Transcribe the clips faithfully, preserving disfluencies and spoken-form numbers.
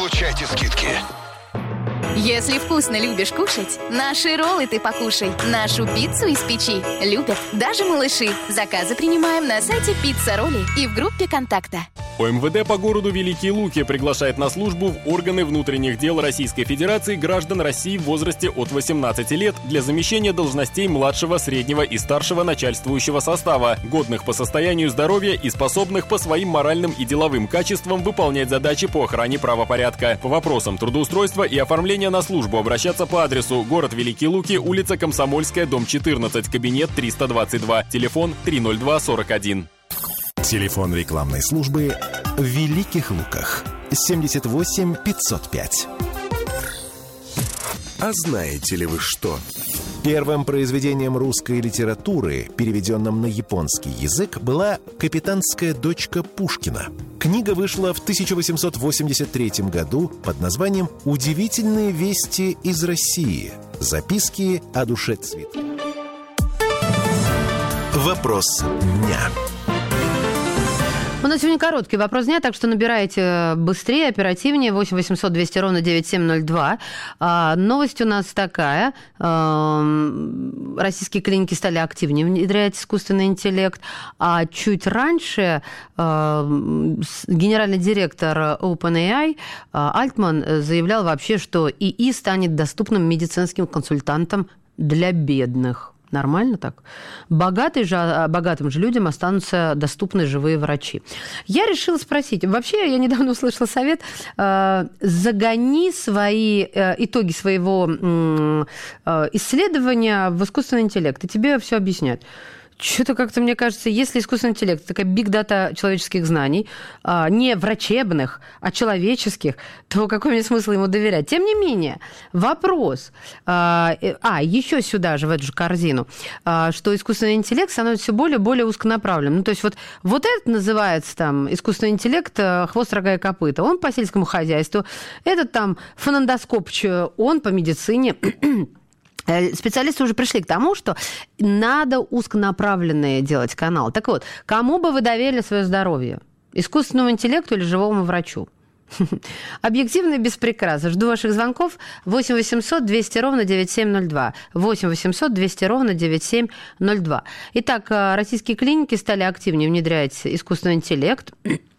Получайте скидки. Если вкусно любишь кушать, наши роллы ты покушай. Нашу пиццу из печи любят даже малыши. Заказы принимаем на сайте Пицца Ролли и в группе «Контакта». ОМВД по городу Великие Луки приглашает на службу в органы внутренних дел Российской Федерации граждан России в возрасте от восемнадцати лет для замещения должностей младшего, среднего и старшего начальствующего состава, годных по состоянию здоровья и способных по своим моральным и деловым качествам выполнять задачи по охране правопорядка. По вопросам трудоустройства и оформления на службу обращаться по адресу: город Великие Луки, улица Комсомольская, дом четырнадцать, кабинет триста двадцать два, телефон три ноль два сорок один. Телефон рекламной службы в Великих Луках семьдесят восемь пятьсот пять. А знаете ли вы что? Первым произведением русской литературы, переведенным на японский язык, была «Капитанская дочка Пушкина». Книга вышла в тысяча восемьсот восемьдесят третьем году под названием «Удивительные вести из России. Записки о душе цветка». Вопрос дня. У нас сегодня короткий вопрос дня, так что набирайте быстрее, оперативнее. восемь восемьсот двести ровно девяносто семь ноль два. А, новость у нас такая. А, российские клиники стали активнее внедрять искусственный интеллект. А чуть раньше а, генеральный директор OpenAI а, Альтман заявлял вообще, что ИИ станет доступным медицинским консультантам для бедных. Нормально так? Богатые же, богатым же людям останутся доступны живые врачи. Я решила спросить. Вообще, я недавно услышала совет: э, загони свои э, итоги своего э, исследования в искусственный интеллект, и тебе все объяснят. Что-то как-то, мне кажется, если искусственный интеллект, такая биг-дата человеческих знаний, не врачебных, а человеческих, то какой мне смысл ему доверять? Тем не менее, вопрос. А, еще сюда же, в эту же корзину, что искусственный интеллект становится все более и более узконаправленным. Ну, то есть вот, вот это называется там искусственный интеллект хвост, рога и копыта. Он по сельскому хозяйству, этот там фонендоскоп, он по медицине. Специалисты уже пришли к тому, что надо узконаправленные делать каналы. Так вот, кому бы вы доверили свое здоровье? Искусственному интеллекту или живому врачу? Объективно и без прикрас. Жду ваших звонков. восемь восемьсот двести ровно девяносто семь ноль два. восемь восемьсот двести ровно девяносто семь ноль два. Итак, российские клиники стали активнее внедрять искусственный интеллект.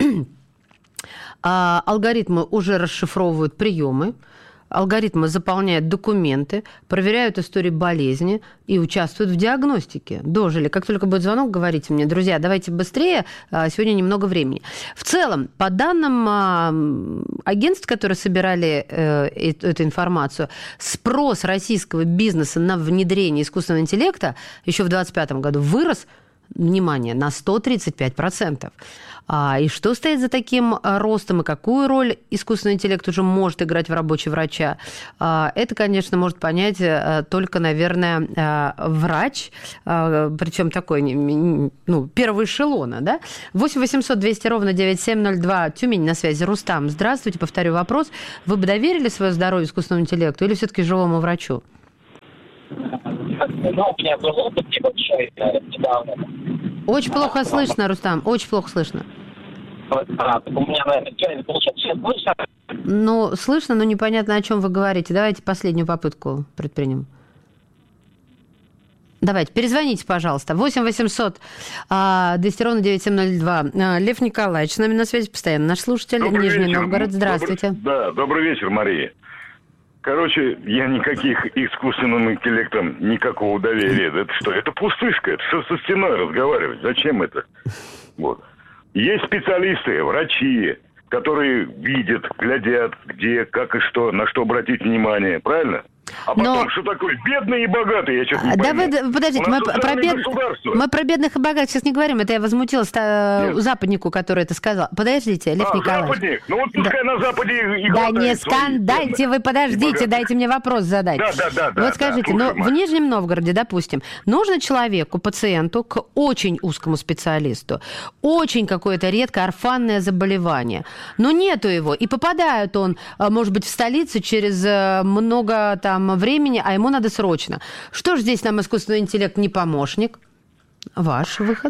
Алгоритмы уже расшифровывают приемы. Алгоритмы заполняют документы, проверяют истории болезни и участвуют в диагностике. Дожили. Как только будет звонок, говорите мне: друзья, давайте быстрее, сегодня немного времени. В целом, по данным агентств, которые собирали эту информацию, спрос российского бизнеса на внедрение искусственного интеллекта еще в двадцать пятом году вырос, внимание, на сто тридцать пять процентов. А, и что стоит за таким ростом, и какую роль искусственный интеллект уже может играть в работе врача, а, это, конечно, может понять а, только, наверное, а, врач, а, причем такой, ну, первого эшелона, да? восемь восемьсот двести ровно девяносто семь ноль два, Тюмень, на связи. Рустам, здравствуйте, повторю вопрос. Вы бы доверили свое здоровье искусственному интеллекту или все-таки живому врачу? Ну, у меня был опыт небольшой недавно. Очень плохо слышно, Рустам, очень плохо слышно. А, у меня, наверное, связь получается слышно. Ну, слышно, но непонятно, о чем вы говорите. Давайте последнюю попытку предпримем. Давайте, перезвоните, пожалуйста. восемь восемьсот двести ровно девяносто семь ноль два. Лев Николаевич с нами на связи постоянно. Наш слушатель, добрый Нижний вечер. Новгород. Здравствуйте. Добрый, да, добрый вечер, Мария. Короче, я никаких искусственным интеллектом никакого доверия. Это что? Это пустышка. Это что со стеной разговаривать? Зачем это? Вот. Есть специалисты, врачи, которые видят, глядят, где, как и что, на что обратить внимание. Правильно? А потом, Но... что такое? Бедные и богатые, я сейчас не да пойму. вы, подождите, мы про, бед... мы про бедных и богатых сейчас не говорим. Это я возмутилась та... западнику, который это сказал. Подождите, Лев а, Николаевич. Западник? Ну вот пускай да. на Западе и Да не скандальте вы, подождите, дайте мне вопрос задать. Да, да, да. Вот да, скажите, да, ну в Нижнем Новгороде, допустим, нужно человеку, пациенту, к очень узкому специалисту, очень какое-то редкое орфанное заболевание, но нету его, и попадает он, может быть, в столицу через много там времени, а ему надо срочно. Что ж здесь нам искусственный интеллект не помощник? Ваш выход.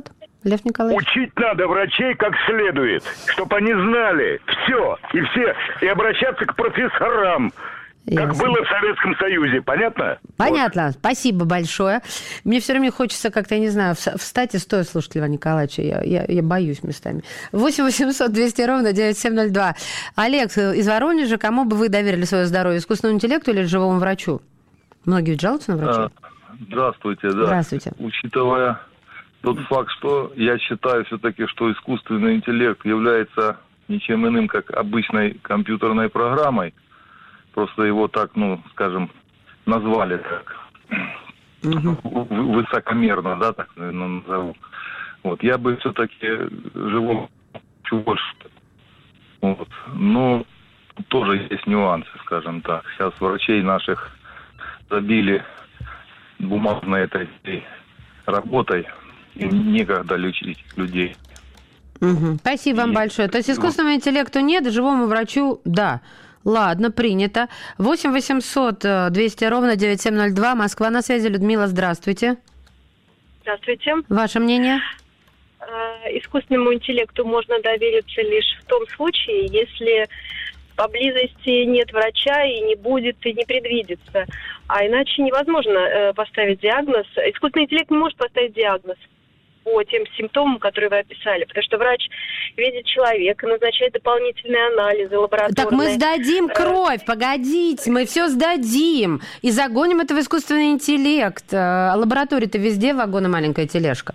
Лев Николаевич? Учить надо врачей как следует, чтобы они знали все, и все, и обращаться к профессорам, как Ясно. было в Советском Союзе. Понятно? Понятно. Вот. Спасибо большое. Мне все время хочется как-то, я не знаю, встать и стоя слушать Льва Николаевича. Я, я, я боюсь местами. восемь восемьсот двести ровно девяносто семь ноль два. Олег из Воронежа. Кому бы вы доверили свое здоровье? Искусственному интеллекту или живому врачу? Многие ведь жалуются на врача. Здравствуйте. Да. Здравствуйте. Учитывая тот факт, что я считаю все-таки, что искусственный интеллект является ничем иным, как обычной компьютерной программой. Просто его так, ну, скажем, назвали так угу. высокомерно, да, так, наверное, назову. Вот, я бы все-таки живом чуть больше. Вот. Но тоже есть нюансы, скажем так. Сейчас врачей наших забили бумажной этой работой, и некогда лечить людей. Угу. Спасибо вам большое. То есть искусственному интеллекту нет, живому врачу да. Ладно, принято. восемь восемьсот двести ровно девяносто семь ноль два. Москва на связи. Людмила, здравствуйте. Здравствуйте. Ваше мнение? Искусственному интеллекту можно довериться лишь в том случае, если поблизости нет врача и не будет, и не предвидится. А иначе невозможно поставить диагноз. Искусственный интеллект не может поставить диагноз по тем симптомам, которые вы описали. Потому что врач видит человека, назначает дополнительные анализы, лабораторные. Так мы сдадим кровь, погодите, мы все сдадим. И загоним это в искусственный интеллект. Лаборатория-то везде, вагон и маленькая тележка.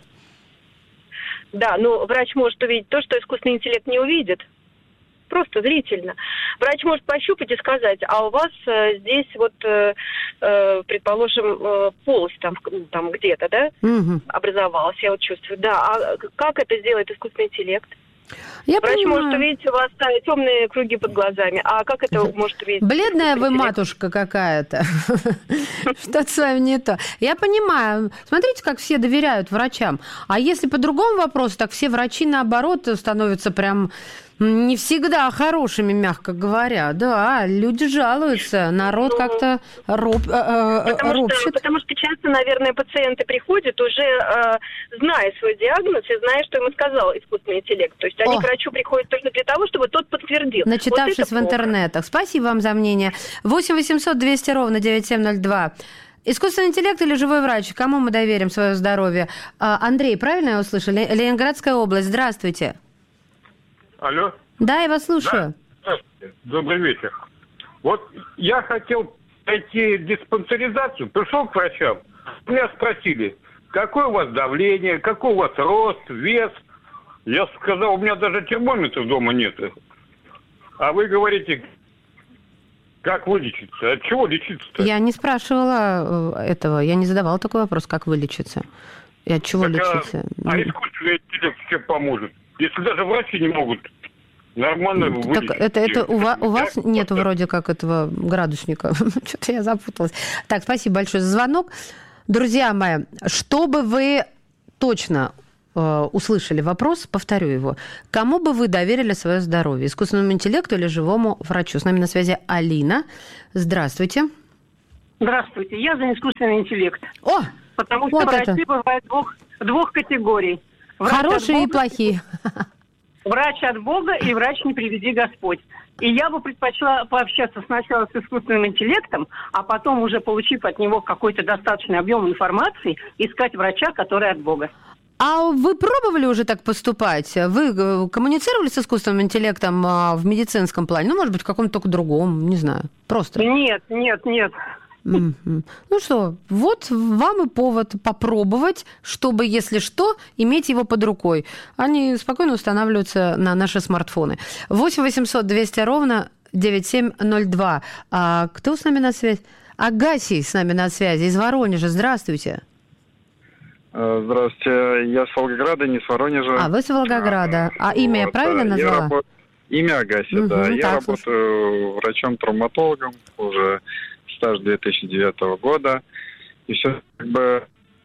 Да, но врач может увидеть то, что искусственный интеллект не увидит. Просто зрительно. Врач может пощупать и сказать, а у вас э, здесь вот, э, э, предположим, э, полость там, там где-то, да, угу. образовалась, я вот чувствую. Да, а как это сделает искусственный интеллект? Я Врач понимаю. может увидеть у вас темные круги под глазами, а как это может увидеть? Бледная вы матушка какая-то. Что-то с вами не то. Я понимаю. Смотрите, как все доверяют врачам. А если по другому вопросу, так все врачи, наоборот, становятся прям не всегда хорошими, мягко говоря. Да, люди жалуются, народ ну, как-то роб, э, потому, ропщет. Что, потому что часто, наверное, пациенты приходят уже э, зная свой диагноз и зная, что ему сказал искусственный интеллект. То есть они О. к врачу приходят только для того, чтобы тот подтвердил. Начитавшись вот в интернетах. Спасибо вам за мнение. восемь восемьсот двести ровно девяносто семь ноль два. Искусственный интеллект или живой врач? Кому мы доверим свое здоровье? Андрей, правильно я услышала? Ленинградская область. Здравствуйте. Алло. Да, я вас слушаю. Да. Добрый вечер. Вот я хотел пройти диспансеризацию, пришел к врачам. Меня спросили, какое у вас давление, какой у вас рост, вес. Я сказал, у меня даже термометра дома нет. А вы говорите, как вылечиться? От чего лечиться-то? Я не спрашивала этого, я не задавала такой вопрос, как вылечиться. И от чего так, лечиться? А, а искусственный интеллект чем поможет? Если даже врачи не могут нормально вылечить. Так это, это у вас, у вас нету вроде как этого градусника. Что-то я запуталась. Так, спасибо большое за звонок. Друзья мои, чтобы вы точно э, услышали вопрос, повторю его. Кому бы вы доверили свое здоровье? Искусственному интеллекту или живому врачу? С нами на связи Алина. Здравствуйте. Здравствуйте. Я за искусственный интеллект. О! Потому что вот врачи это. бывают двух, двух категорий. Врач Хорошие Бога, и плохие. Врач от Бога и врач не приведи Господь. И я бы предпочла пообщаться сначала с искусственным интеллектом, а потом, уже получив от него какой-то достаточный объем информации, искать врача, который от Бога. А вы пробовали уже так поступать? Вы коммуницировали с искусственным интеллектом в медицинском плане? Ну, может быть, в каком-то только другом, не знаю. Просто. Нет, нет, нет. Mm-hmm. Ну что, вот вам и повод попробовать, чтобы, если что, иметь его под рукой. Они спокойно устанавливаются на наши смартфоны. восемь восемьсот двести ровно девяносто семь ноль два. А кто с нами на связи? Агасий с нами на связи из Воронежа. Здравствуйте. Здравствуйте. Я с Волгограда, не с Воронежа. А, вы с Волгограда. А вот. Имя я правильно назвала? Я раб... Имя Агасий, угу, да. Я работаю слушай. врачом-травматологом уже стаж две тысячи девятого года. И все как бы...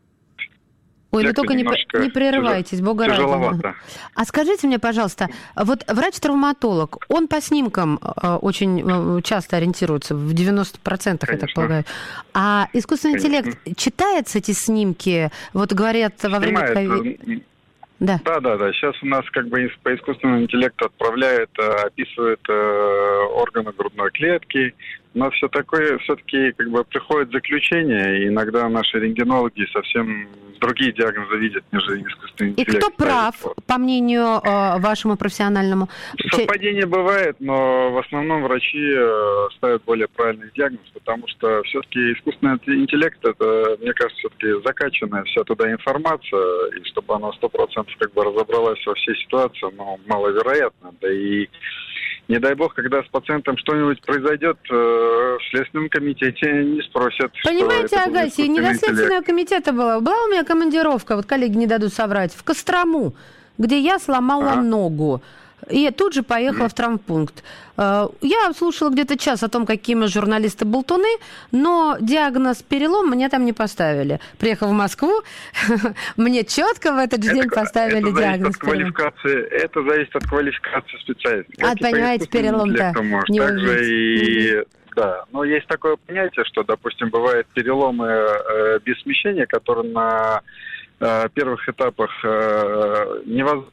Ой, вы только не, не прерывайтесь, бога ради. А скажите мне, пожалуйста, вот врач-травматолог, он по снимкам э, очень часто ориентируется, в девяноста процентах, Конечно. Я так полагаю. А искусственный Конечно. интеллект читает эти снимки, вот говорят во время... Снимает. Да. Да, да, да. Сейчас у нас как бы по искусственному интеллекту отправляют, описывают э, органы грудной клетки. Но все такое, все-таки как бы приходит заключение, и иногда наши рентгенологи совсем другие диагнозы видят, нежели искусственный интеллект. И кто прав, по мнению э, вашему профессиональному? Совпадение бывает, но в основном врачи э, ставят более правильный диагноз, потому что все-таки искусственный интеллект, это, мне кажется, все-таки закачанная вся туда информация, и чтобы она сто процентов как бы разобралась во всей ситуации, ну, маловероятно. Да и не дай бог, когда с пациентом что-нибудь произойдет, э, в Следственном комитете не спросят. Понимаете, Агасий, не до Следственного комитета была. Была у меня командировка, вот коллеги не дадут соврать, в Кострому, где я сломала а? ногу. И тут же поехала mm. в травмпункт. Я слушала где-то час о том, какие мы журналисты болтуны, но диагноз перелом мне там не поставили. Приехав в Москву, мне четко в этот же день поставили это диагноз. От квалификации, это зависит от квалификации специалиста. А, понимаете, перелом-то не Также и... Mm-hmm. Да, но есть такое понятие, что, допустим, бывают переломы э, без смещения, которые на э, первых этапах э, невозможно.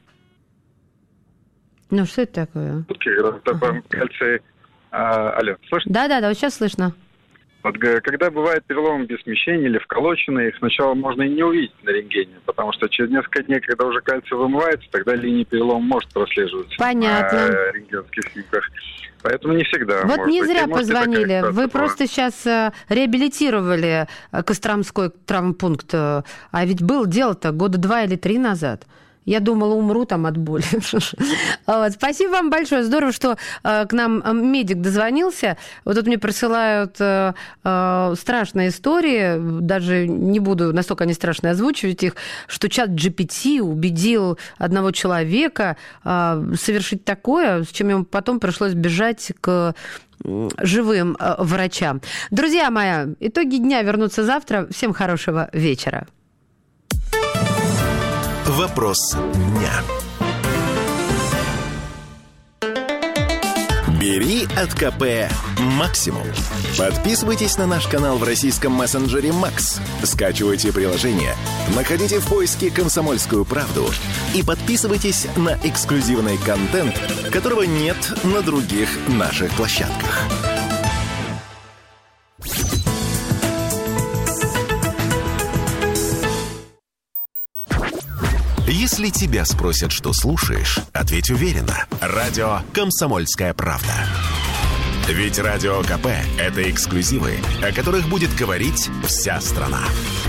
Ну, что это такое? Ага. Кальций... А, алло, слышно? Да-да-да, вот сейчас слышно. Вот, когда бывает перелом без смещения или вколоченные, их сначала можно и не увидеть на рентгене, потому что через несколько дней, когда уже кальций вымывается, тогда линия перелома может прослеживаться. Понятно. На рентгенских снимках. Поэтому не всегда. Вот не быть. зря позвонили. Вы просто сейчас реабилитировали Костромской травмпункт. А ведь было дело-то года два или три назад. Я думала, умру там от боли. Вот. Спасибо вам большое. Здорово, что э, к нам медик дозвонился. Вот тут мне присылают э, э, страшные истории. Даже не буду настолько они страшные озвучивать их, что чат джи пи ти убедил одного человека э, совершить такое, с чем ему потом пришлось бежать к живым э, врачам. Друзья мои, итоги дня вернутся завтра. Всем хорошего вечера. Вопрос дня. Бери от ка пэ максимум. Подписывайтесь на наш канал в российском мессенджере Макс. Скачивайте приложение, находите в поиске «Комсомольскую правду» и подписывайтесь на эксклюзивный контент, которого нет на других наших площадках. Если тебя спросят, что слушаешь, ответь уверенно. Радио «Комсомольская правда». Ведь Радио ка пэ – это эксклюзивы, о которых будет говорить вся страна.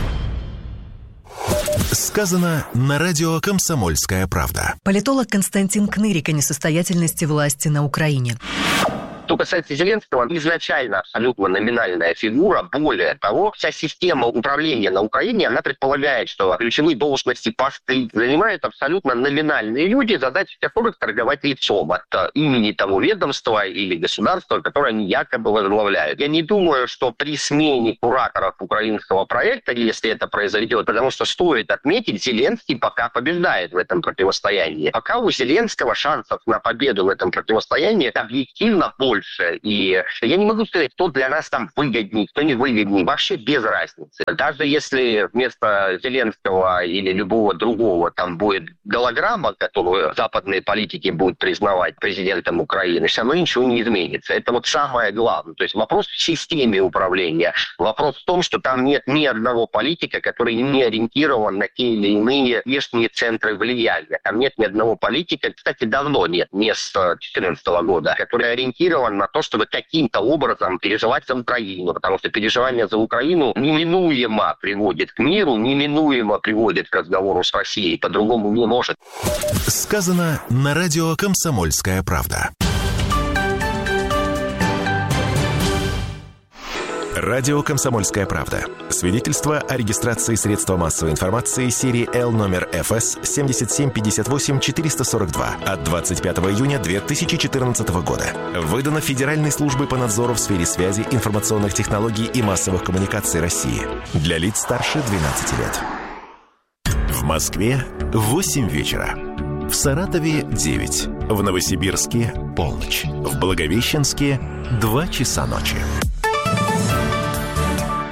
Сказано на радио «Комсомольская правда». Политолог Константин Кнырик о несостоятельности власти на Украине. Что касается Зеленского, он изначально абсолютно номинальная фигура. Более того, вся система управления на Украине, она предполагает, что ключевые должности, посты занимают абсолютно номинальные люди, задача которых торговать лицом от имени того ведомства или государства, которое они якобы возглавляют. Я не думаю, что при смене кураторов украинского проекта, если это произойдет, потому что стоит отметить, Зеленский пока побеждает в этом противостоянии. Пока у Зеленского шансов на победу в этом противостоянии объективно больше. И я не могу сказать, кто для нас там выгоднее, кто не выгоднее. Вообще без разницы. Даже если вместо Зеленского или любого другого там будет голограмма, которую западные политики будут признавать президентом Украины, все равно ничего не изменится. Это вот самое главное. То есть вопрос в системе управления. Вопрос в том, что там нет ни одного политика, который не ориентирован на те или иные внешние центры влияния. Там нет ни одного политика, кстати, давно нет, не с две тысячи четырнадцатого года, который ориентирован на то, чтобы каким-то образом переживать за Украину, потому что переживание за Украину неминуемо приводит к миру, неминуемо приводит к разговору с Россией, по-другому не может. Сказано на радио «Комсомольская правда». Радио «Комсомольская правда». Свидетельство о регистрации средства массовой информации серии Л номер эф эс семь семь пять восемь четыре сорок два от двадцать пятого июня две тысячи четырнадцатого года. Выдано Федеральной службой по надзору в сфере связи, информационных технологий и массовых коммуникаций России. Для лиц старше двенадцати лет. В Москве восемь вечера. В Саратове девять. В Новосибирске полночь. В Благовещенске два часа ночи.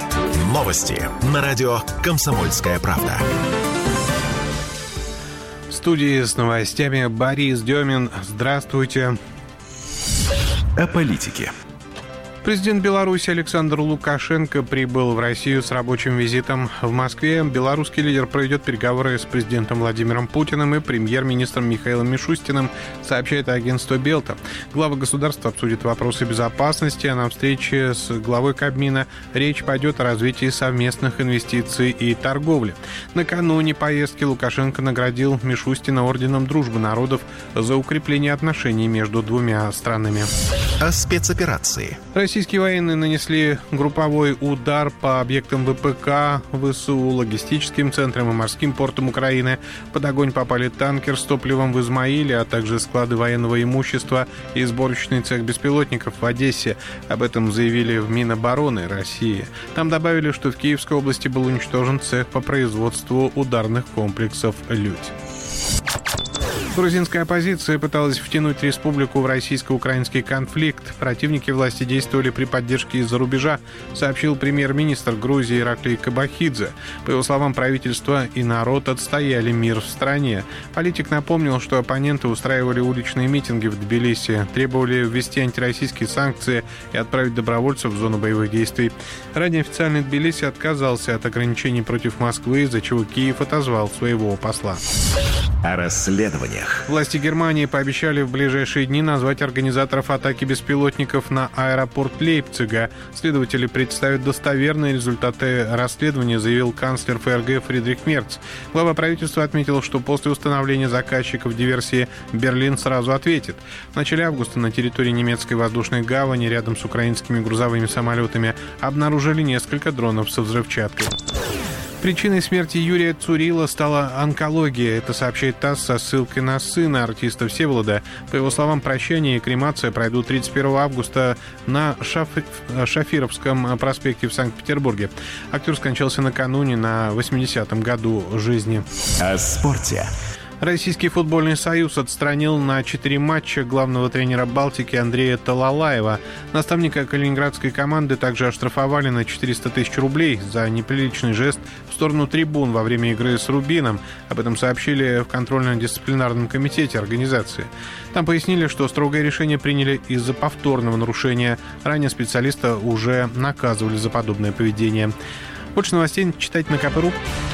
Новости на радио «Комсомольская правда». студии с новостями Борис Демин. Здравствуйте. О политике. Президент Беларуси Александр Лукашенко прибыл в Россию с рабочим визитом в Москве. Белорусский лидер проведет переговоры с президентом Владимиром Путиным и премьер-министром Михаилом Мишустиным, сообщает агентство Белта. Главы государства обсудят вопросы безопасности, а на встрече с главой Кабмина речь пойдет о развитии совместных инвестиций и торговли. Накануне поездки Лукашенко наградил Мишустина орденом Дружбы народов за укрепление отношений между двумя странами. О спецоперации. Российские военные нанесли групповой удар по объектам ВПК, ВСУ, логистическим центрам и морским портам Украины. Под огонь попали танкер с топливом в Измаиле, а также склады военного имущества и сборочный цех беспилотников в Одессе. Об этом заявили в Минобороны России. Там добавили, что в Киевской области был уничтожен цех по производству ударных комплексов «Людь». Грузинская оппозиция пыталась втянуть республику в российско-украинский конфликт. Противники власти действовали при поддержке из-за рубежа, сообщил премьер-министр Грузии Ираклий Кабахидзе. По его словам, правительство и народ отстояли мир в стране. Политик напомнил, что оппоненты устраивали уличные митинги в Тбилиси, требовали ввести антироссийские санкции и отправить добровольцев в зону боевых действий. Ранее официальный Тбилиси отказался от ограничений против Москвы, из-за чего Киев отозвал своего посла. О расследованиях. Власти Германии пообещали в ближайшие дни назвать организаторов атаки беспилотников на аэропорт Лейпцига. Следователи представят достоверные результаты расследования, заявил канцлер ФРГ Фридрих Мерц. Глава правительства отметил, что после установления заказчиков диверсии Берлин сразу ответит. В начале августа на территории немецкой воздушной гавани рядом с украинскими грузовыми самолетами обнаружили несколько дронов со взрывчаткой. Причиной смерти Юрия Цурила стала онкология. Это сообщает ТАСС со ссылкой на сына артиста Всеволода. По его словам, прощание и кремация пройдут тридцать первого августа на Шаф... Шафировском проспекте в Санкт-Петербурге. Актер скончался накануне на восьмидесятом году жизни. О спорте. Российский футбольный союз отстранил на четыре матча главного тренера Балтики Андрея Талалаева. Наставника калининградской команды также оштрафовали на четыреста тысяч рублей за неприличный жест в сторону трибун во время игры с Рубином. Об этом сообщили в контрольно-дисциплинарном комитете организации. Там пояснили, что строгое решение приняли из-за повторного нарушения. Ранее специалиста уже наказывали за подобное поведение. Больше новостей читайте на ка пэ точка ру.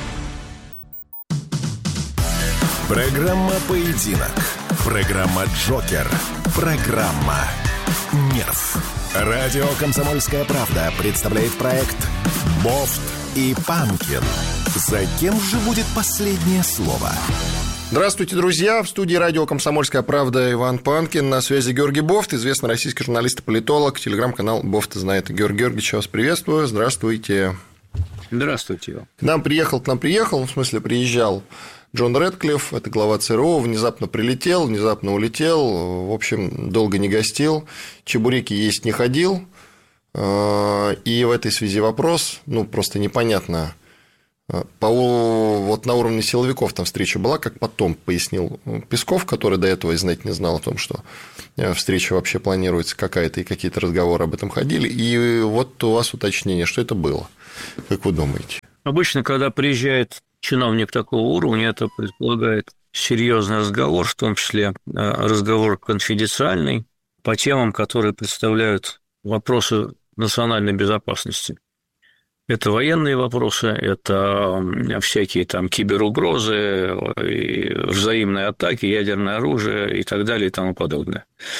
Программа «Поединок». Программа «Джокер». Программа «Нерв». Радио «Комсомольская правда» представляет проект «Бофт и Панкин». За кем же будет последнее слово? Здравствуйте, друзья. В студии радио «Комсомольская правда» Иван Панкин. На связи Георгий Бофт, известный российский журналист и политолог. Телеграм-канал «Бофт знает». Георгий Георгиевич, вас приветствую. Здравствуйте. Здравствуйте. К нам приехал, к нам приехал, в смысле приезжал Джон Рэдклифф, это глава ЦРУ, внезапно прилетел, внезапно улетел, в общем, долго не гостил, чебуреки есть не ходил. И в этой связи вопрос, ну, просто непонятно. По, вот на уровне силовиков там встреча была, как потом пояснил Песков, который до этого и знать не знал о том, что встреча вообще планируется какая-то, и какие-то разговоры об этом ходили. И вот у вас уточнение, что это было, как вы думаете? Обычно, когда приезжает чиновник такого уровня, это предполагает серьезный разговор, в том числе разговор конфиденциальный по темам, которые представляют вопросы национальной безопасности. Это военные вопросы, это всякие там киберугрозы, взаимные атаки, ядерное оружие и так далее и тому подобное.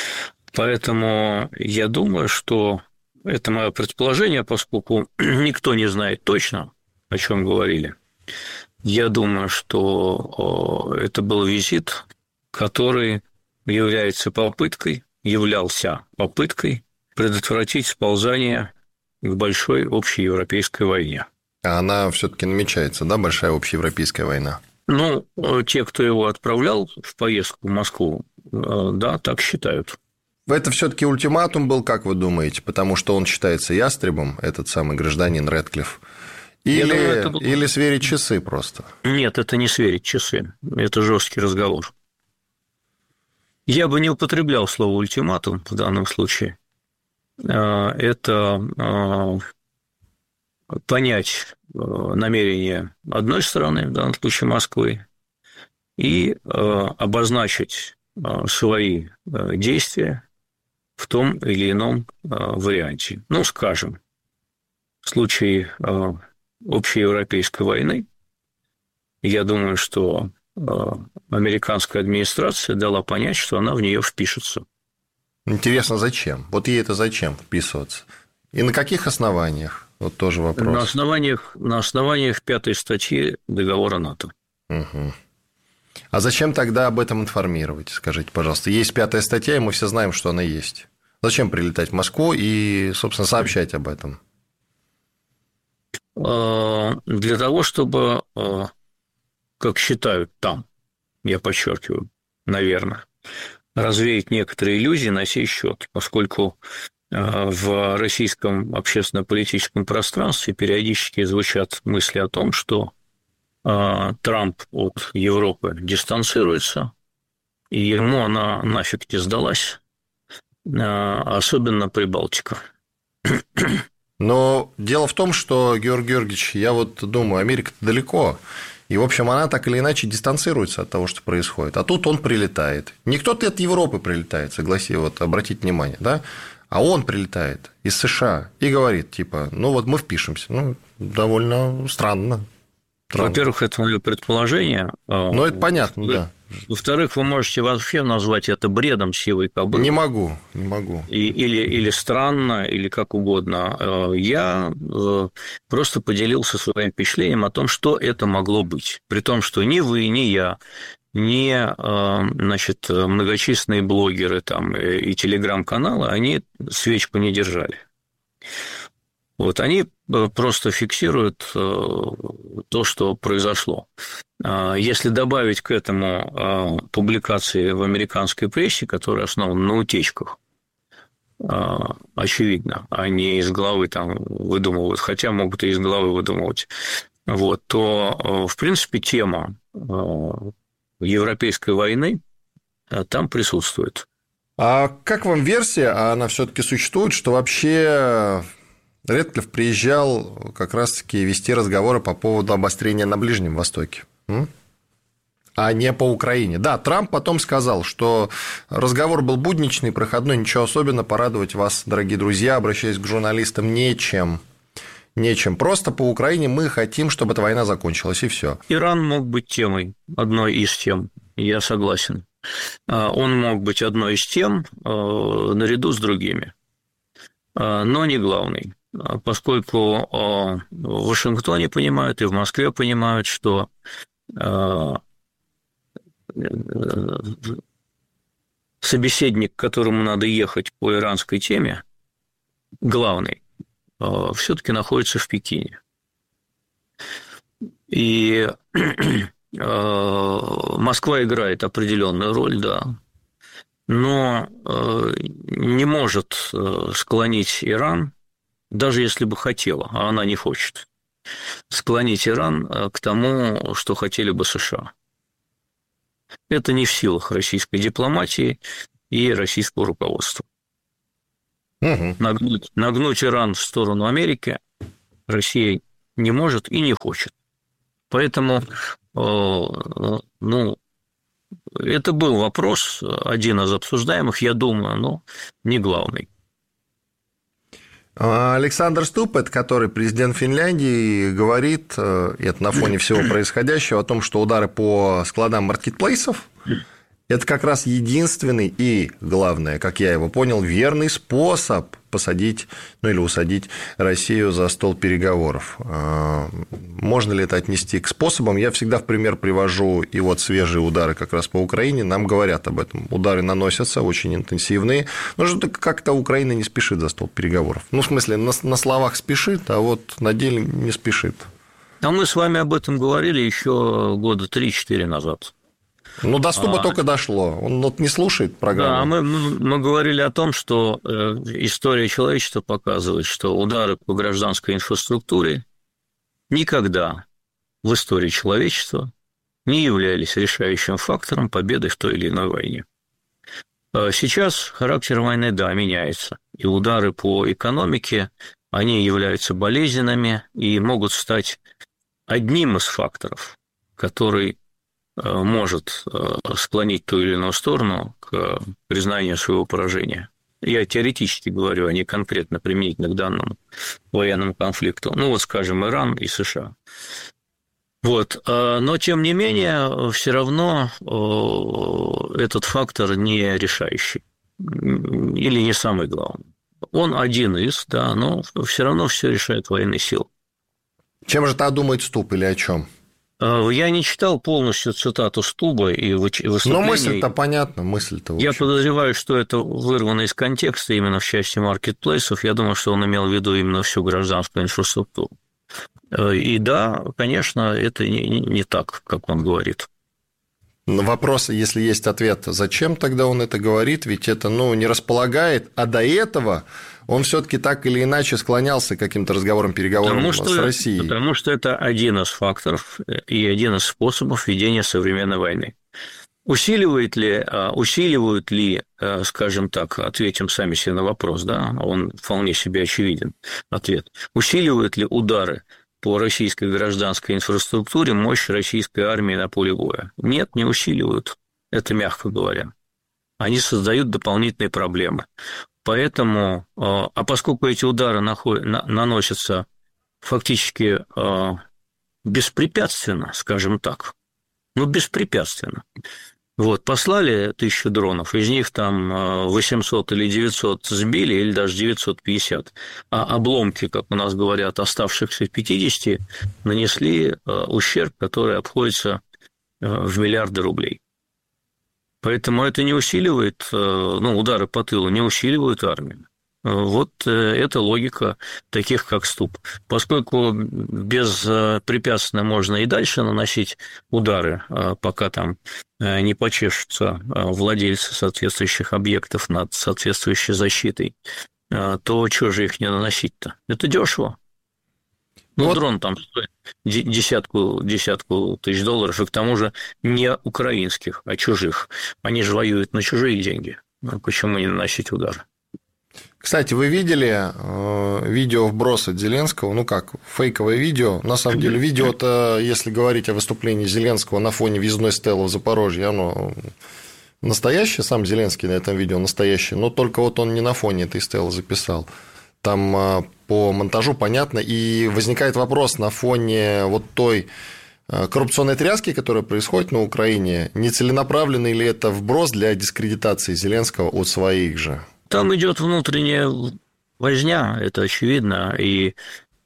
Поэтому я думаю, что это мое предположение, поскольку никто не знает точно, о чем говорили. Я думаю, что это был визит, который является попыткой, являлся попыткой предотвратить сползание к большой общеевропейской войне. А она все-таки намечается, да, большая общеевропейская война? Ну, те, кто его отправлял в поездку в Москву, да, так считают. Это все-таки ультиматум был, как вы думаете, потому что он считается ястребом, этот самый гражданин Рэдклифф? Или, думаю, это был... или сверить часы просто? Нет, это не сверить часы. Это жесткий разговор. Я бы не употреблял слово ультиматум в данном случае. Это понять намерение одной стороны, в данном случае Москвы, и э, обозначить э, свои э, действия в том или ином э, варианте. Ну, скажем, в случае э, общеевропейской войны, я думаю, что э, американская администрация дала понять, что она в нее впишется. Интересно, зачем? Вот ей это зачем вписываться? И на каких основаниях? Вот тоже вопрос. На основаниях, на основаниях пятой статьи договора НАТО. Угу. А зачем тогда об этом информировать? Скажите, пожалуйста. Есть пятая статья, и мы все знаем, что она есть. Зачем прилетать в Москву и, собственно, сообщать об этом? Для того, чтобы, как считают там, я подчеркиваю, наверное, развеять некоторые иллюзии на сей счет, поскольку в российском общественно-политическом пространстве периодически звучат мысли о том, что Трамп от Европы дистанцируется, и ему она нафиг не сдалась, особенно Прибалтика. Но дело в том, что, Георгий Георгиевич, я вот думаю, Америка-то далеко, и, в общем, она так или иначе дистанцируется от того, что происходит. А тут он прилетает. Не кто-то от Европы прилетает, согласись, вот обратите внимание, да? А он прилетает из США и говорит, типа, ну вот мы впишемся. Ну, довольно странно. странно. Во-первых, это мое предположение. Ну, это понятно, да. Во-вторых, вы можете вообще назвать это бредом сивой кобылы. Не могу, не могу. И, или, или странно, или как угодно. Я просто поделился своим впечатлением о том, что это могло быть. При том, что ни вы, ни я, ни, значит, многочисленные блогеры там, и телеграм-каналы, они свечку не держали. Вот они просто фиксируют то, что произошло. Если добавить к этому публикации в американской прессе, которые основаны на утечках, очевидно, они из головы там выдумывают, хотя могут и из головы выдумывать, вот, то, в принципе, тема европейской войны там присутствует. А как вам версия, а она все-таки существует, что вообще Рэдклифф приезжал как раз-таки вести разговоры по поводу обострения на Ближнем Востоке, а не по Украине? Да, Трамп потом сказал, что разговор был будничный, проходной, ничего особенного, порадовать вас, дорогие друзья, обращаясь к журналистам, нечем. Нечем. Просто по Украине мы хотим, чтобы эта война закончилась, и все. Иран мог быть темой, одной из тем, я согласен. Он мог быть одной из тем наряду с другими, но не главной, поскольку в Вашингтоне понимают и в Москве понимают, что собеседник, к которому надо ехать по иранской теме, главный, все-таки находится в Пекине. И Москва играет определенную роль, да, но не может склонить Иран, даже если бы хотела, а она не хочет, склонить Иран к тому, что хотели бы США. Это не в силах российской дипломатии и российского руководства. Угу. Нагнуть, нагнуть Иран в сторону Америки Россия не может и не хочет. Поэтому, ну, это был вопрос, один из обсуждаемых, я думаю, но не главный. Александр Ступет, который президент Финляндии, говорит, это на фоне всего происходящего, о том, что удары по складам маркетплейсов – это как раз единственный и, главное, как я его понял, верный способ посадить, ну или усадить Россию за стол переговоров. Можно ли это отнести к способам? Я всегда в пример привожу и вот свежие удары как раз по Украине. Нам говорят об этом. Удары наносятся очень интенсивные. Но что-то как-то Украина не спешит за стол переговоров. Ну, в смысле, на, на словах спешит, а вот на деле не спешит. А мы с вами об этом говорили еще года три-четыре назад. Ну, до Стуба а, только дошло. Он вот не слушает программу. Да, мы, мы говорили о том, что история человечества показывает, что удары по гражданской инфраструктуре никогда в истории человечества не являлись решающим фактором победы в той или иной войне. Сейчас характер войны, да, меняется. И удары по экономике, они являются болезненными и могут стать одним из факторов, который может склонить ту или иную сторону к признанию своего поражения. Я теоретически говорю, а не конкретно применительно к данному военному конфликту. Ну, вот, скажем, Иран и США. Вот. Но, тем не менее, все равно этот фактор не решающий или не самый главный. Он один из, да, но все равно все решает военные силы. Чем же тогда думает Ступ или о чем? Я не читал полностью цитату Стуба и выступление. Но мысль-то понятна, мысль-то. Я подозреваю, что это вырвано из контекста именно в части маркетплейсов. Я думаю, что он имел в виду именно всю гражданскую инфраструктуру. И да, конечно, это не, не так, как он говорит. Вопрос, если есть ответ, зачем тогда он это говорит? Ведь это, ну, не располагает, а до этого он все-таки так или иначе склонялся к каким-то разговорам, переговорам потому что, с Россией. Потому что это один из факторов и один из способов ведения современной войны. Усиливает ли, усиливают ли, скажем так, ответим сами себе на вопрос, да, он вполне себе очевиден, ответ. Усиливают ли удары по российской гражданской инфраструктуре мощь российской армии на поле боя? Нет, не усиливают. Это мягко говоря. Они создают дополнительные проблемы. Поэтому, а поскольку эти удары наносятся фактически беспрепятственно, скажем так, ну, беспрепятственно. Вот, послали тысячу дронов, из них там восемьсот или девятьсот сбили, или даже девятьсот пятьдесят, а обломки, как у нас говорят, оставшихся пятьдесят, нанесли ущерб, который обходится в миллиарды рублей. Поэтому это не усиливает, ну, удары по тылу не усиливают армию. Вот это логика таких, как Ступ. Поскольку беспрепятственно можно и дальше наносить удары, пока там не почешутся владельцы соответствующих объектов над соответствующей защитой, то чего же их не наносить-то? Это дешево. Ну, вот. Дрон там стоит десятку, десятку тысяч долларов, и к тому же не украинских, а чужих. Они же воюют на чужие деньги. Почему не наносить удары? Кстати, вы видели э, видео вброс от Зеленского? Ну как, фейковое видео. На самом деле, видео-то, если говорить о выступлении Зеленского на фоне въездной стелы в Запорожье, оно настоящее, сам Зеленский на этом видео настоящий, но только вот он не на фоне этой стелы записал. Там э, по монтажу понятно, и возникает вопрос на фоне вот той коррупционной тряски, которая происходит на Украине, не целенаправленный ли это вброс для дискредитации Зеленского от своих же? Там идет внутренняя возня, это очевидно, и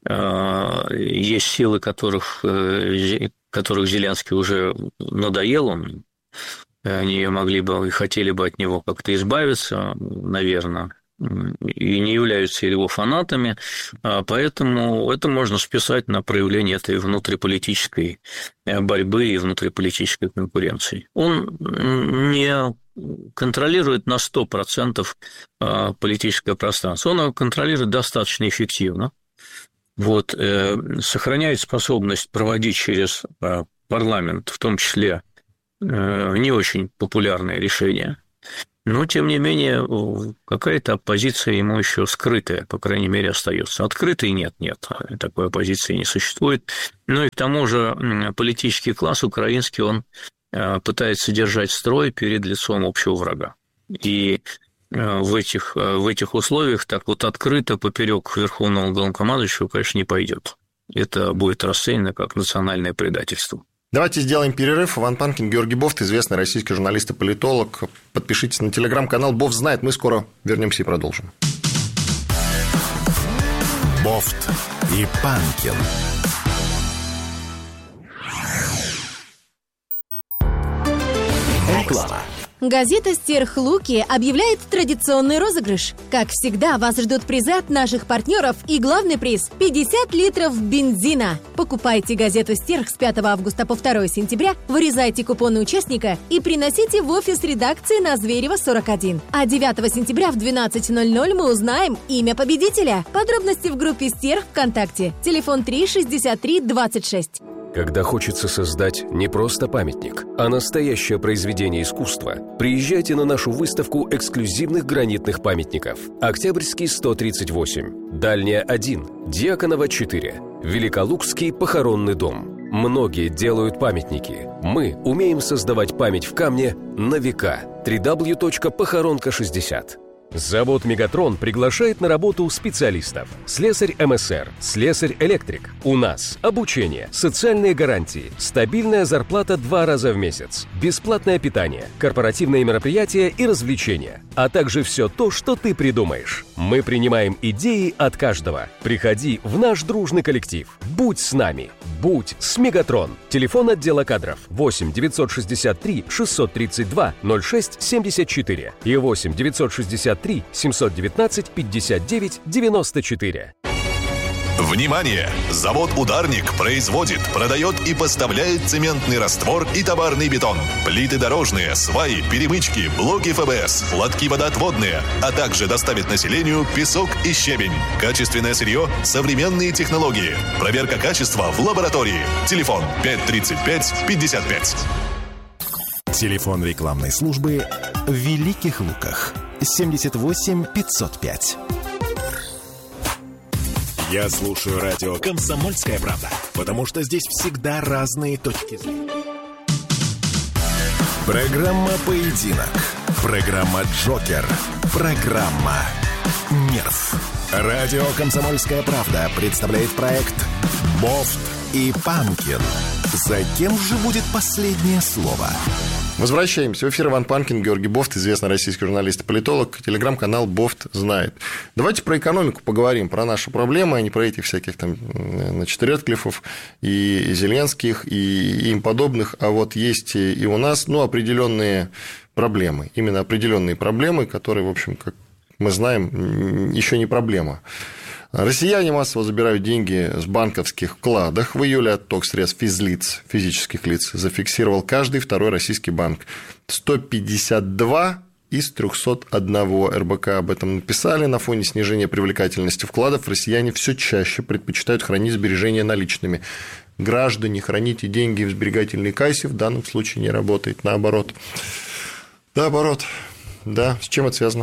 э, есть силы, которых, э, которых Зеленский уже надоел, он, они могли бы и хотели бы от него как-то избавиться, наверное, и не являются его фанатами, поэтому это можно списать на проявление этой внутриполитической борьбы и внутриполитической конкуренции. Он не контролирует на сто процентов политическое пространство, он его контролирует достаточно эффективно, вот, сохраняет способность проводить через парламент, в том числе не очень популярные решения. Но, тем не менее, какая-то оппозиция ему еще скрытая, по крайней мере, остается. Открытой нет, нет, такой оппозиции не существует. Ну и к тому же политический класс украинский, он пытается держать строй перед лицом общего врага. И в этих, в этих условиях так вот открыто поперек верховного главнокомандующего, конечно, не пойдет. Это будет расценено как национальное предательство. Давайте сделаем перерыв. Иван Панкин, Георгий Бофт, известный российский журналист и политолог. Подпишитесь на телеграм-канал «Бофт знает». Мы скоро вернемся и продолжим. Бофт и Панкин. Реклама. Газета «Стерхлуки» объявляет традиционный розыгрыш. Как всегда, вас ждут призы от наших партнеров и главный приз – пятьдесят литров бензина. Покупайте газету «Стерх» с пятого августа по второе сентября, вырезайте купоны участника и приносите в офис редакции на Зверева, сорок один. А девятого сентября в двенадцать ноль ноль мы узнаем имя победителя. Подробности в группе «Стерх» ВКонтакте. Телефон три шестьдесят три двадцать шесть. Когда хочется создать не просто памятник, а настоящее произведение искусства, приезжайте на нашу выставку эксклюзивных гранитных памятников. Октябрьский сто тридцать восемь, Дальняя один, Дьяконова четыре, Великолукский похоронный дом. Многие делают памятники. Мы умеем создавать память в камне на века. дабл ю дабл ю дабл ю точка похоронка шестьдесят. Завод «Мегатрон» приглашает на работу специалистов. Слесарь эм эс эр, слесарь-электрик. У нас обучение, социальные гарантии, стабильная зарплата два раза в месяц, бесплатное питание, корпоративные мероприятия и развлечения, а также все то, что ты придумаешь. Мы принимаем идеи от каждого. Приходи в наш дружный коллектив. Будь с нами. Будь с «Мегатрон». Телефон отдела кадров восемь девятьсот шестьдесят три шестьсот тридцать два ноль шесть семьдесят четыре и восемь девятьсот шестьдесят три семьсот девятнадцать пятьдесят девять девяносто четыре. Внимание! Завод «Ударник» производит, продает и поставляет цементный раствор и товарный бетон, плиты дорожные, сваи, перемычки, блоки эф бэ эс, лотки водоотводные, а также доставит населению песок и щебень. Качественное сырье, современные технологии. Проверка качества в лаборатории. Телефон пять тридцать пять пятьдесят пять. Телефон рекламной службы в Великих Луках. семьдесят восемь пятьсот пять. Я слушаю радио «Комсомольская правда», потому что здесь всегда разные точки зрения. Программа «Поединок». Программа «Джокер». Программа «Нерв». Радио «Комсомольская правда» представляет проект «Бофт и Панкин». За кем же будет последнее слово? Возвращаемся. В эфир Иван Панкин, Георгий Бофт, известный российский журналист и политолог. Телеграм-канал «Бофт знает». Давайте про экономику поговорим, про наши проблемы, а не про этих всяких там, значит, Редклиффов и Зеленских и им подобных. А вот есть и у нас, ну, определенные проблемы. Именно определенные проблемы, которые, в общем, как мы знаем, еще не проблема. Россияне массово забирают деньги с банковских вкладов. В июле отток средств физлиц, физических лиц, зафиксировал каждый второй российский банк. сто пятьдесят два из трехсот одного эр бэ ка об этом написали. На фоне снижения привлекательности вкладов россияне все чаще предпочитают хранить сбережения наличными. Граждане, храните деньги в сберегательной кассе в данном случае не работает. Наоборот. Наоборот. Да, с чем это связано?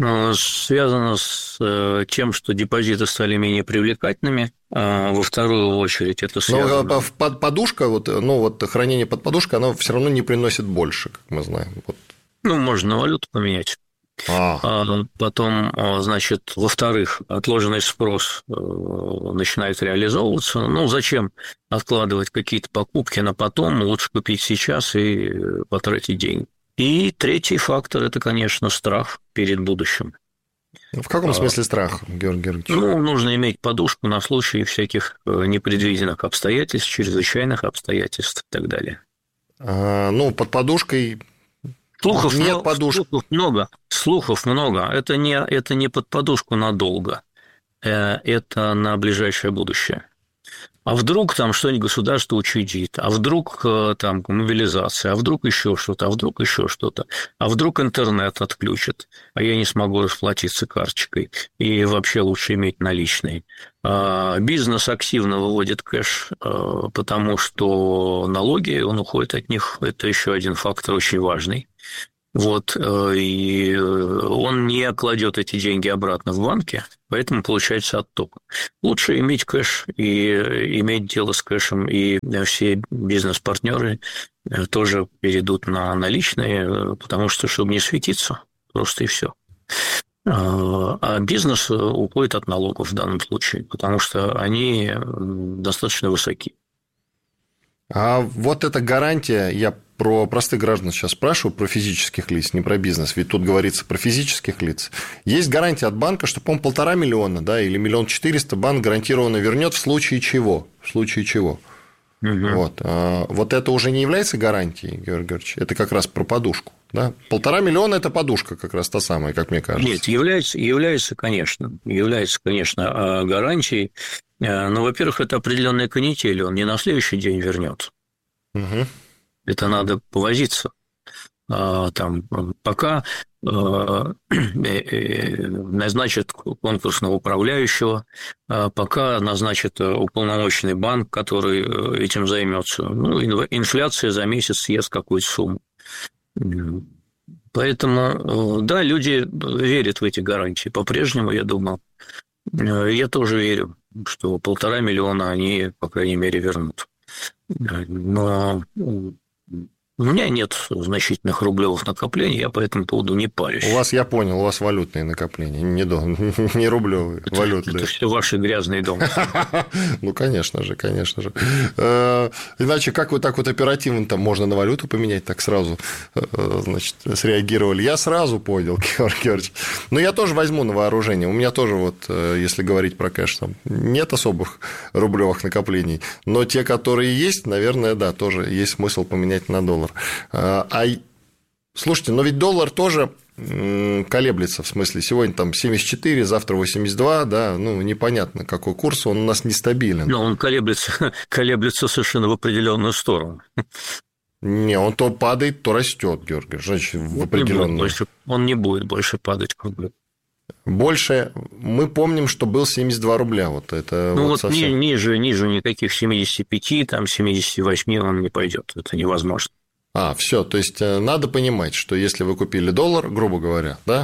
Связано с тем, что депозиты стали менее привлекательными. Во вторую очередь это связано... Но подушка, вот, ну, вот хранение под подушкой, оно все равно не приносит больше, как мы знаем. Вот. Ну, можно валюту поменять. А. Потом, значит, во-вторых, отложенный спрос начинает реализовываться. Ну, зачем откладывать какие-то покупки на потом? Лучше купить сейчас и потратить деньги. И третий фактор – это, конечно, страх перед будущим. В каком смысле страх, Георгий Георгиевич? Ну, нужно иметь подушку на случай всяких непредвиденных обстоятельств, чрезвычайных обстоятельств и так далее. А, ну, под подушкой слухов нет много, подушки. Слухов много, слухов много. Это не, это не под подушку надолго, это на ближайшее будущее. А вдруг там что-нибудь государство учредит, а вдруг там мобилизация, а вдруг еще что-то, а вдруг еще что-то, а вдруг интернет отключат, а я не смогу расплатиться карточкой, и вообще лучше иметь наличные. Бизнес активно выводит кэш, потому что налоги, он уходит от них, это еще один фактор очень важный. Вот, и он не кладет эти деньги обратно в банке, поэтому получается отток. Лучше иметь кэш и иметь дело с кэшем, и все бизнес-партнеры тоже перейдут на наличные, потому что, чтобы не светиться, просто и все. А бизнес уходит от налогов в данном случае, потому что они достаточно высоки. А вот эта гарантия, я про простых граждан сейчас спрашиваю, про физических лиц, не про бизнес, ведь тут говорится про физических лиц. Есть гарантия от банка, что, по-моему, полтора миллиона, да, или миллион четыреста банк гарантированно вернет в случае чего? В случае чего? Угу. Вот. А вот это уже не является гарантией, Георгий Георгиевич? Это как раз про подушку. Да? Полтора миллиона – это подушка как раз та самая, как мне кажется. Нет, является, является, конечно, является, конечно, гарантией. Но, во-первых, это определенная канитель, он не на следующий день вернет. Угу. Это надо повозиться. Там, пока назначат конкурсного управляющего, пока назначат уполномоченный банк, который этим займется. Ну, инфляция за месяц съест какую-то сумму. Поэтому, да, люди верят в эти гарантии. По-прежнему, я думаю, я тоже верю, что полтора миллиона они, по крайней мере, вернут. Но у меня нет значительных рублевых накоплений, я по этому поводу не парюсь. У вас, я понял, у вас валютные накопления, не, не рублевые, это, валютные. Это все ваши грязные дома. Ну, конечно же, конечно же. Иначе как вот так вот оперативно там можно на валюту поменять, так сразу, значит, среагировали? Я сразу понял, Георгий Георгиевич. Но я тоже возьму на вооружение. У меня тоже вот, если говорить про кэш, там нет особых рублевых накоплений, но те, которые есть, наверное, да, тоже есть смысл поменять на доллар. А, слушайте, но ведь доллар тоже колеблется, в смысле, сегодня там семьдесят четыре, завтра восемьдесят два, да, ну, непонятно, какой курс, он у нас нестабилен. Но он колеблется, колеблется совершенно в определенную сторону. Не, он то падает, то растет, Георгий, значит, в определенную. Он не будет больше падать, как бы. Больше, мы помним, что был семьдесят два рубля, вот это ну вот вот совсем... ниже, ниже никаких семидесяти пяти, там семидесяти восьми он не пойдет, это невозможно. А, все, то есть надо понимать, что если вы купили доллар, грубо говоря, да,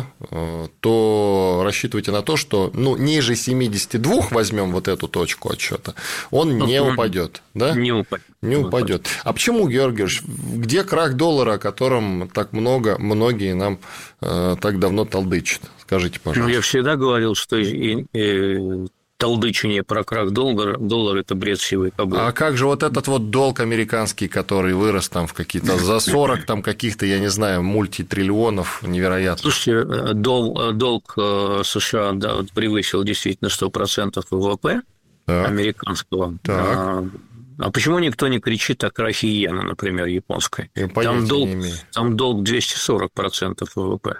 то рассчитывайте на то, что ну, ниже семидесяти двух возьмем вот эту точку отсчета, он не ну, упадет, да? Не упадет. Не упадет. А почему, Георгий Георгиевич, где крах доллара, о котором так много, многие нам э, так давно толдычат? Скажите, пожалуйста. Ну, я всегда говорил, что и, и, толдычение про крах доллара, доллар – это бред сивой кобылы. А как же вот этот вот долг американский, который вырос там в какие-то за сорок там каких-то, я не знаю, мультитриллионов, невероятно. Слушайте, дол, долг США да, превысил действительно сто процентов ВВП так. американского. Так. А почему никто не кричит о крахе иены, например, японской? Там долг, там долг двести сорок процентов ВВП.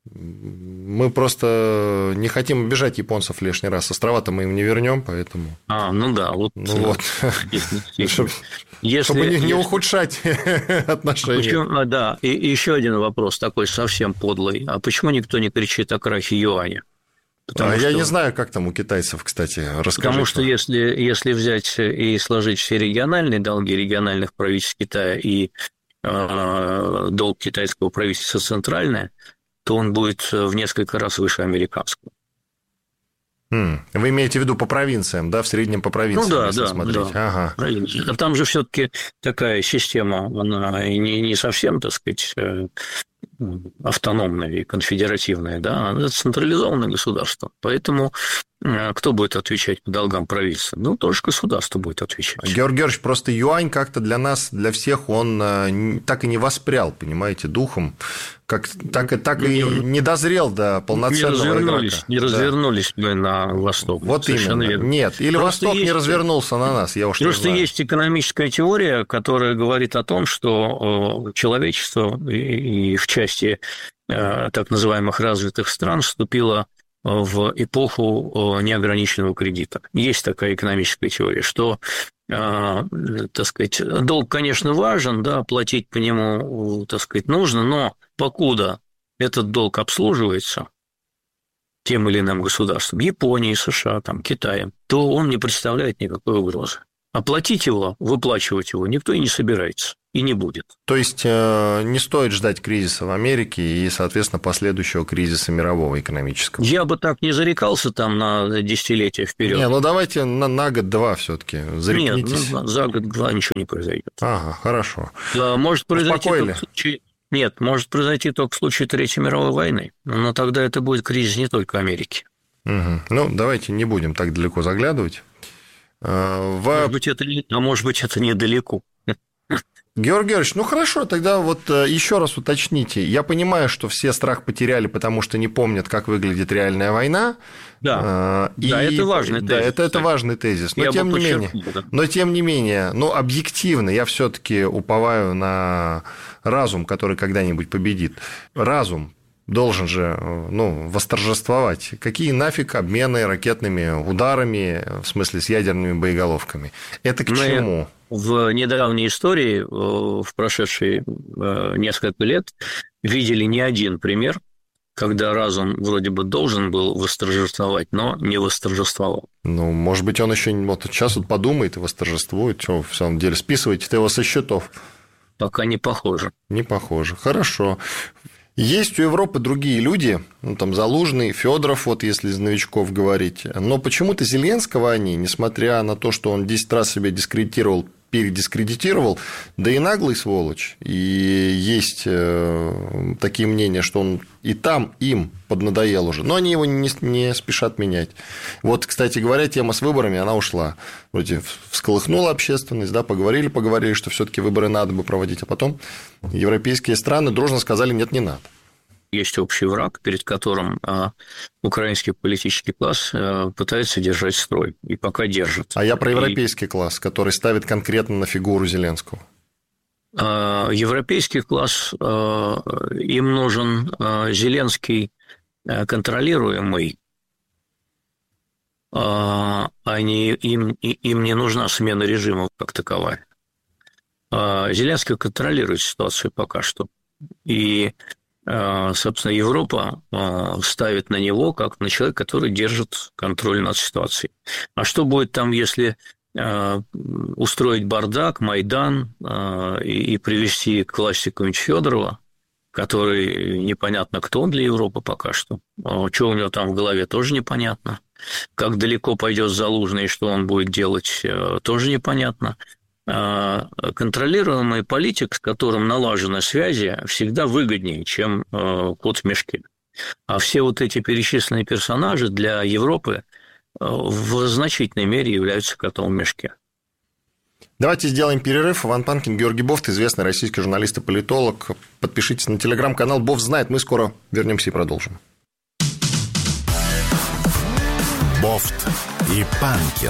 Мы просто не хотим обижать японцев лишний раз. Острова-то мы им не вернем, поэтому. А, ну да, вот. Ну вот. Чтобы не ухудшать отношения. Да, и еще один вопрос такой совсем подлый. А почему никто не кричит о крахе юаня? А я не знаю, как там у китайцев, кстати, расскажите. Потому что если, если взять и сложить все региональные долги региональных правительств Китая и э, долг китайского правительства центральное, то он будет в несколько раз выше американского. Вы имеете в виду по провинциям, да, в среднем по провинциям, ну, да, если да, смотреть? Да. Ага. А там же все-таки такая система, она не, не совсем, так сказать, автономная и конфедеративная, да, она централизованное государство. Поэтому кто будет отвечать по долгам правительства? Ну, тоже государство будет отвечать. Георгий Георгиевич, просто юань как-то для нас, для всех, он так и не воспрял, понимаете, духом, как, так, и, так и не дозрел до полноценного не развернулись, игрока. Не развернулись да. мы на восток. Вот совершенно именно. Верно. Нет, или просто Восток есть... не развернулся на нас, я уж не знаю. Просто есть экономическая теория, которая говорит о том, что человечество и в части так называемых развитых стран вступило в эпоху неограниченного кредита. Есть такая экономическая теория, что, так сказать, долг, конечно, важен, да, платить по нему, так сказать, нужно, но покуда этот долг обслуживается тем или иным государством, Японией, США, там, Китаем, то он не представляет никакой угрозы. Оплатить его, выплачивать его никто и не собирается, и не будет. То есть не стоит ждать кризиса в Америке и, соответственно, последующего кризиса мирового экономического? Я бы так не зарекался там на десятилетия вперед. Не, ну давайте на, на год-два все-таки зарекнитесь. Нет, ну, за год-два ничего не произойдет. Ага, хорошо. Да, может произойти только в случае... Нет, может произойти только в случае Третьей мировой войны, но тогда это будет кризис не только Америки. Угу. Ну, давайте не будем так далеко заглядывать. В... Может быть, это, а может быть, это недалеко. Георгий Георгиевич, ну хорошо, тогда вот еще раз уточните. Я понимаю, что все страх потеряли, потому что не помнят, как выглядит реальная война. Да, и... да это важный тезис. Да, это, это важный тезис. Но я тем, не менее, да. но тем не менее, ну, объективно я все-таки уповаю на разум, который когда-нибудь победит. Разум должен же, ну, восторжествовать. Какие нафиг обмены ракетными ударами, в смысле с ядерными боеголовками? Это к Мы чему? В недавней истории, в прошедшие несколько лет, видели не один пример, когда разум вроде бы должен был восторжествовать, но не восторжествовал. Ну, может быть, он еще вот сейчас вот подумает и восторжествует. Что, в самом деле, списываете-то его со счетов? Пока не похоже. Не похоже. Хорошо. Есть у Европы другие люди, ну, там, Залужный, Федоров, вот если из новичков говорить, но почему-то Зеленского они, несмотря на то, что он десять раз себя дискредитировал передискредитировал, да и наглый сволочь. И есть такие мнения, что он и там им поднадоел уже, но они его не, не спешат менять. Вот, кстати говоря, тема с выборами, она ушла. Вроде всколыхнула общественность, да, поговорили, поговорили, что все-таки выборы надо бы проводить, а потом европейские страны дружно сказали: нет, не надо. Есть общий враг, перед которым а, украинский политический класс а, пытается держать строй, и пока держит. А я про и... европейский класс, который ставит конкретно на фигуру Зеленского. А, европейский класс, а, им нужен а, Зеленский а, контролируемый, а, они, им, им не нужна смена режима как таковая. А, Зеленский контролирует ситуацию пока что, и собственно, Европа ставит на него как на человека, который держит контроль над ситуацией. А что будет там, если устроить бардак, Майдан и привести к власти какого-нибудь Фёдорова, который непонятно кто он для Европы пока что. Что у него там в голове, тоже непонятно. Как далеко пойдет Залужный и что он будет делать, тоже непонятно. Контролируемый политик, с которым налажены связи, всегда выгоднее, чем кот в мешке. А все вот эти перечисленные персонажи для Европы в значительной мере являются котом в мешке. Давайте сделаем перерыв. Иван Панкин, Георгий Бофт, известный российский журналист и политолог. Подпишитесь на телеграм-канал «Бофт знает». Мы скоро вернемся и продолжим. Бофт и Панкин.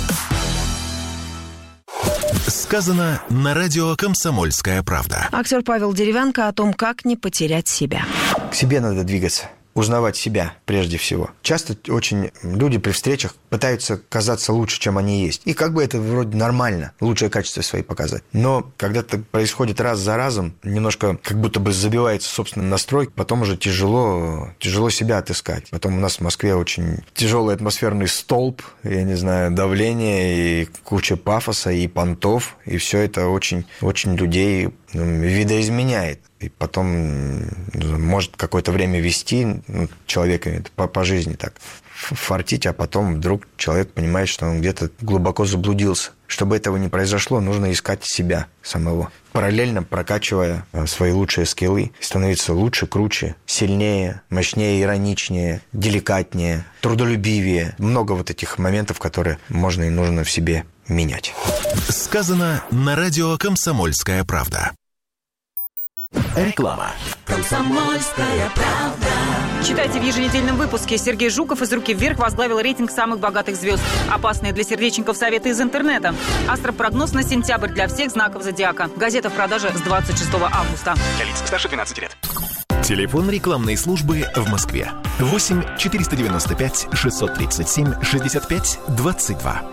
Сказано на радио «Комсомольская правда». Актер Павел Деревянко о том, как не потерять себя. К себе надо двигаться. Узнавать себя прежде всего. Часто очень люди при встречах пытаются казаться лучше, чем они есть. И как бы это вроде нормально, лучшее качество свои показать. Но когда это происходит раз за разом, немножко как будто бы забивается собственный настрой, потом уже тяжело, тяжело себя отыскать. Потом у нас в Москве очень тяжелый атмосферный столб, я не знаю, давление и куча пафоса и понтов. И все это очень, очень людей видоизменяет. И потом может какое-то время вести ну, человека по, по жизни так фартить, а потом вдруг человек понимает, что он где-то глубоко заблудился. Чтобы этого не произошло, нужно искать себя самого, параллельно прокачивая свои лучшие скиллы, становиться лучше, круче, сильнее, мощнее, ироничнее, деликатнее, трудолюбивее. Много вот этих моментов, которые можно и нужно в себе менять. Сказано на радио «Комсомольская правда». Реклама. «Комсомольская правда». Читайте в еженедельном выпуске. Сергей Жуков из «Руки вверх» возглавил рейтинг самых богатых звезд. Опасные для сердечников советы из интернета. Астропрогноз на сентябрь для всех знаков зодиака. Газета в продаже с двадцать шестого августа. Для лиц старше двенадцати лет. Телефон рекламной службы в Москве. восемь четыреста девяносто пять шестьсот тридцать семь шестьдесят пять двадцать два.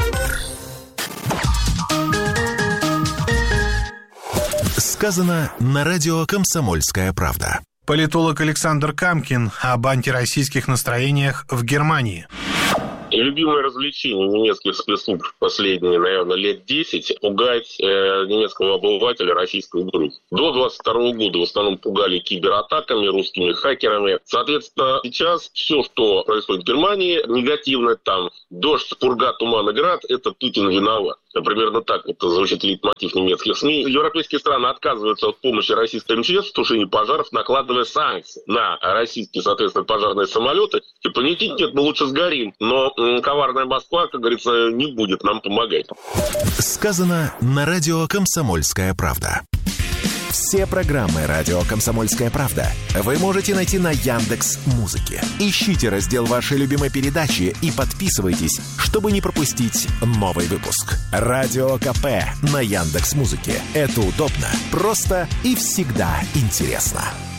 Сказано на радио «Комсомольская правда». Политолог Александр Камкин об антироссийских настроениях в Германии. Любимое развлечение немецких спецслужб последние, наверное, лет десять – пугать э, немецкого обывателя российской группы. До двадцать второго года в основном пугали кибератаками, русскими хакерами. Соответственно, сейчас все, что происходит в Германии, негативно там. Дождь, пурга, туман и град – это Путин виноват. Примерно так это звучит лейтмотив немецких СМИ. Европейские страны отказываются от помощи российской эм че эс в тушении пожаров, накладывая санкции на российские, соответственно, пожарные самолеты. Типа, не нет, мы лучше сгорим. Но м, коварная Москва, как говорится, не будет нам помогать. Сказано на радио «Комсомольская правда». Все программы «Радио Комсомольская правда» вы можете найти на Яндекс.Музыке. Ищите раздел вашей любимой передачи и подписывайтесь, чтобы не пропустить новый выпуск. Радио КП на Яндекс.Музыке. Это удобно, просто и всегда интересно.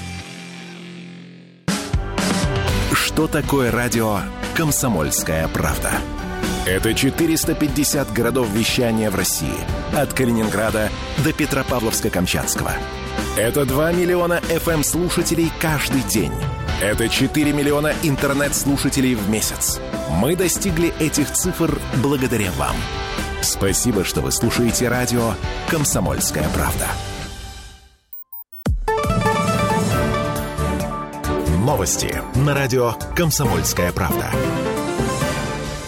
Что такое радио «Комсомольская правда»? Это четыреста пятьдесят городов вещания в России. От Калининграда до Петропавловска-Камчатского. Это два миллиона эф эм-слушателей каждый день. Это четыре миллиона интернет-слушателей в месяц. Мы достигли этих цифр благодаря вам. Спасибо, что вы слушаете радио «Комсомольская правда». Новости на радио «Комсомольская правда».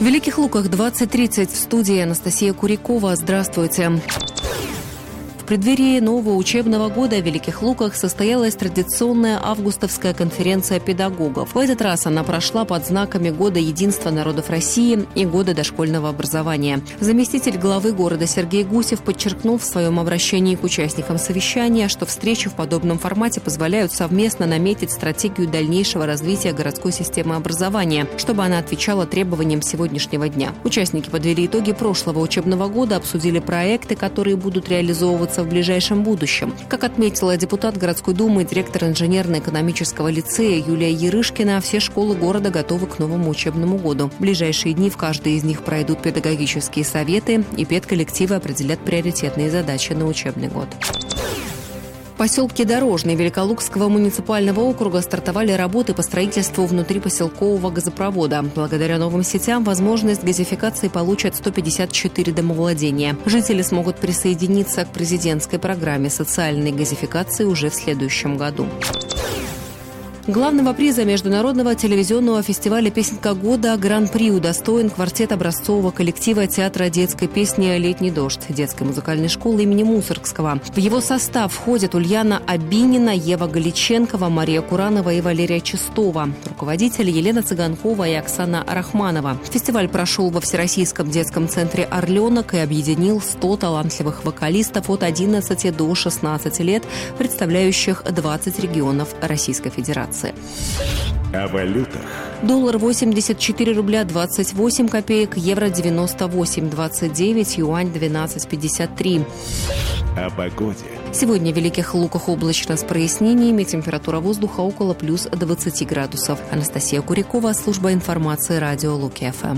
В Великих Луках двадцать тридцать. В студии Анастасия Курякова. Здравствуйте. В преддверии нового учебного года в Великих Луках состоялась традиционная августовская конференция педагогов. В этот раз она прошла под знаками Года единства народов России и Года дошкольного образования. Заместитель главы города Сергей Гусев подчеркнул в своем обращении к участникам совещания, что встречи в подобном формате позволяют совместно наметить стратегию дальнейшего развития городской системы образования, чтобы она отвечала требованиям сегодняшнего дня. Участники подвели итоги прошлого учебного года, обсудили проекты, которые будут реализовываться в ближайшем будущем. Как отметила депутат городской думы, директор инженерно-экономического лицея Юлия Ярышкина, все школы города готовы к новому учебному году. В ближайшие дни в каждой из них пройдут педагогические советы, и педколлективы определят приоритетные задачи на учебный год. В поселке Дорожный Великолукского муниципального округа стартовали работы по строительству внутрипоселкового газопровода. Благодаря новым сетям возможность газификации получат сто пятьдесят четыре домовладения. Жители смогут присоединиться к президентской программе социальной газификации уже в следующем году. Главного приза Международного телевизионного фестиваля «Песенка года» Гран-при удостоен квартет образцового коллектива театра детской песни «Летний дождь» детской музыкальной школы имени Мусоргского. В его состав входят Ульяна Абинина, Ева Галиченкова, Мария Куранова и Валерия Чистова. Руководители Елена Цыганкова и Оксана Рахманова. Фестиваль прошел во Всероссийском детском центре «Орленок» и объединил сто талантливых вокалистов от одиннадцати до шестнадцати лет, представляющих двадцать регионов Российской Федерации. О валютах. Доллар восемьдесят четыре рубля двадцать восемь копеек, евро девяносто восемь двадцать девять, юань двенадцать пятьдесят три. О погоде. Сегодня в Великих Луках облачно с прояснениями, температура воздуха около плюс двадцати градусов. Анастасия Курякова, служба информации, радио Луки-ФМ.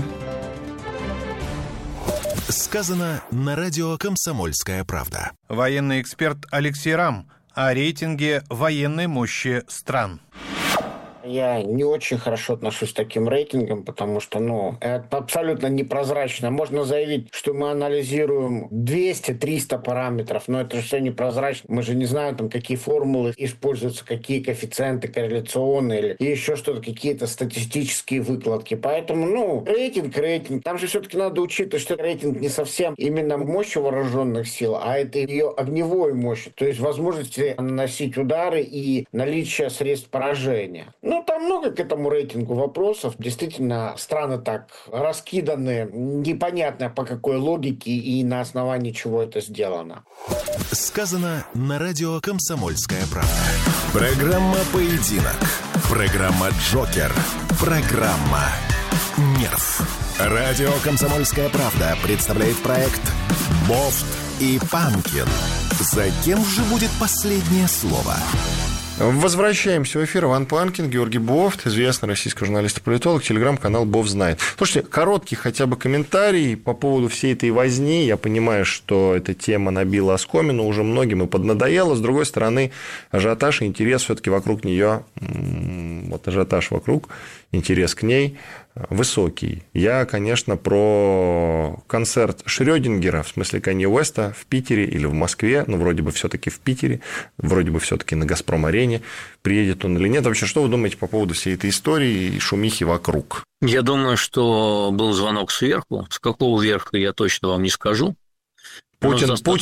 Сказано на радио «Комсомольская правда». Военный эксперт Алексей Рам о рейтинге военной мощи стран. Я не очень хорошо отношусь к таким рейтингам, потому что, ну, это абсолютно непрозрачно. Можно заявить, что мы анализируем двести-триста параметров, но это же все непрозрачно. Мы же не знаем, там, какие формулы используются, какие коэффициенты корреляционные или еще что-то, какие-то статистические выкладки. Поэтому, ну, рейтинг, рейтинг. Там же все-таки надо учитывать, что рейтинг не совсем именно мощи вооруженных сил, а это ее огневой мощи, то есть возможности наносить удары и наличие средств поражения. Ну, там много к этому рейтингу вопросов. Действительно, страны так раскиданы, непонятно по какой логике и на основании чего это сделано. Сказано на радио «Комсомольская правда». Программа «Поединок». Программа «Джокер». Программа «Нерв». Радио «Комсомольская правда» представляет проект «Бофт и Панкин». За кем же будет последнее слово? Возвращаемся в эфир. Иван Панкин, Георгий Бофт, известный российский журналист и политолог, телеграм-канал «Бофт знает». Слушайте, короткий хотя бы комментарий по поводу всей этой возни. Я понимаю, что эта тема набила оскомину уже многим и поднадоела. С другой стороны, ажиотаж и интерес все-таки вокруг нее, вот ажиотаж вокруг, интерес к ней высокий. Я, конечно, про концерт Шрёдингера, в смысле Канье Уэста, в Питере или в Москве, ну, вроде бы все-таки в Питере, вроде бы все-таки на «Газпром-арене», приедет он или нет. Вообще, что вы думаете по поводу всей этой истории и шумихи вокруг? Я думаю, что был звонок сверху. С какого верха я точно вам не скажу. Путин, достаточно...